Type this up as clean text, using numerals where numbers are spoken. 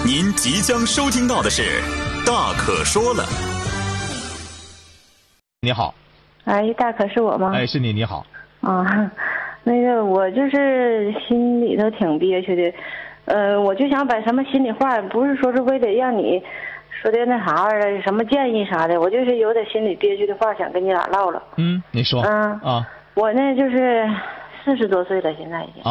您即将收听到的是《大可说了》。 你好。 哎，大可是我吗？ 哎，是你。你好。 啊，那个我就是心里头挺憋屈的，我就想把什么心里话，不是说是为了让你说的那啥玩意儿，什么建议啥的，我就是有点心里憋屈的话想跟你俩唠唠。 你说。 我呢就是40多岁了，现在已经。